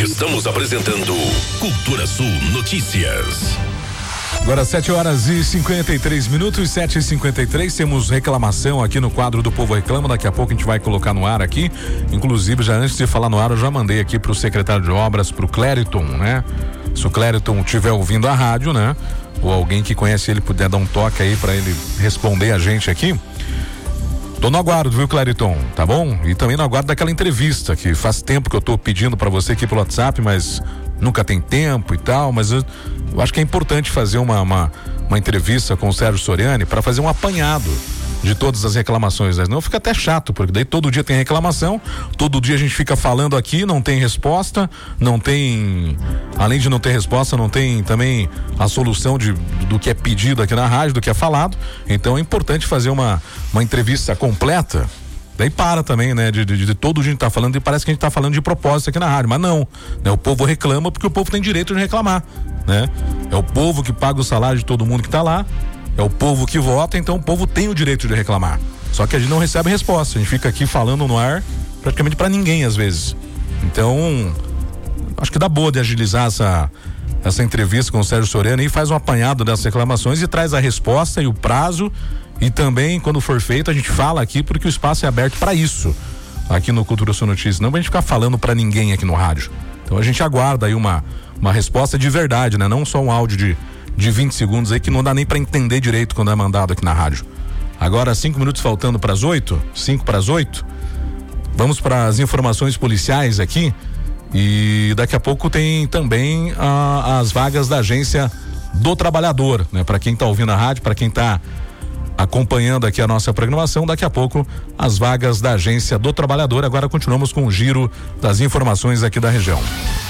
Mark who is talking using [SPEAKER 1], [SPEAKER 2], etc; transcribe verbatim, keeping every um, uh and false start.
[SPEAKER 1] Estamos apresentando Cultura Sul Notícias.
[SPEAKER 2] Agora sete horas e cinquenta e três minutos, sete e cinquenta e três, temos reclamação aqui no quadro do Povo Reclama, daqui a pouco a gente vai colocar no ar aqui, inclusive já antes de falar no ar eu já mandei aqui pro secretário de obras, pro Clériton, né? Se o Clériton estiver ouvindo a rádio, né? Ou alguém que conhece ele puder dar um toque aí pra ele responder a gente aqui. Tô no aguardo, viu, Clériton? Tá bom? E também no aguardo daquela entrevista que faz tempo que eu tô pedindo pra você aqui pelo WhatsApp, mas nunca tem tempo e tal, mas eu, eu acho que é importante fazer uma, uma, uma entrevista com o Sérgio Soriani para fazer um apanhado de todas as reclamações, né? Senão fica até chato, porque daí todo dia tem reclamação, todo dia a gente fica falando aqui, não tem resposta, não tem, além de não ter resposta, não tem também a solução de, do que é pedido aqui na rádio, do que é falado. Então é importante fazer uma, uma entrevista completa. Daí para também, né? De, de, de todo dia a gente tá falando e parece que a gente tá falando de propósito aqui na rádio, mas não, né? O povo reclama porque o povo tem direito de reclamar, né? É o povo que paga o salário de todo mundo que tá lá, é o povo que vota, então o povo tem o direito de reclamar. Só que a gente não recebe resposta, a gente fica aqui falando no ar praticamente pra ninguém às vezes. Então, acho que dá boa de agilizar essa essa entrevista com o Sérgio Soriani e faz um apanhado dessas reclamações e traz a resposta e o prazo. E também, quando for feito, a gente fala aqui porque o espaço é aberto para isso aqui no Cultura Sul Notícias, não pra gente ficar falando para ninguém aqui no rádio. Então a gente aguarda aí uma, uma resposta de verdade, né? Não só um áudio de, de vinte segundos aí que não dá nem para entender direito quando é mandado aqui na rádio. Agora, cinco minutos faltando para as oito, cinco para as oito, vamos para as informações policiais aqui e daqui a pouco tem também ah, as vagas da Agência do Trabalhador, né? Para quem tá ouvindo a rádio, para quem tá acompanhando aqui a nossa programação, daqui a pouco as vagas da Agência do Trabalhador. Agora continuamos com o giro das informações aqui da região.